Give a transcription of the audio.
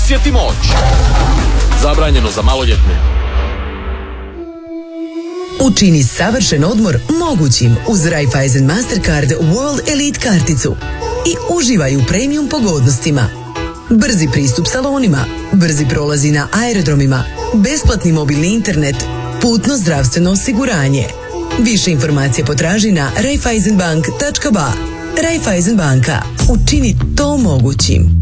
Osjeti moć. Zabranjeno za maloljetne. Učini savršen odmor mogućim uz Raiffeisen Mastercard World Elite karticu i uživaj u premium pogodnostima. Brzi pristup salonima, brzi prolazi na aerodromima, besplatni mobilni internet, putno zdravstveno osiguranje. Više informacije potraži na raiffeisenbank.ba. Raiffeisen banka. Učini to mogućim.